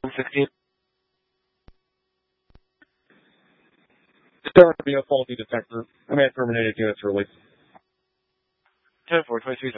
16. There to be a faulty detector. I may have terminated units early. 10-4, 23